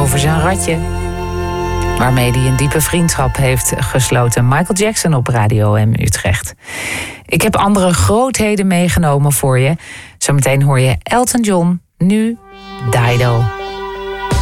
over zijn ratje, waarmee hij een diepe vriendschap heeft gesloten. Michael Jackson op Radio M Utrecht. Ik heb andere grootheden meegenomen voor je. Zometeen hoor je Elton John, nu Dido.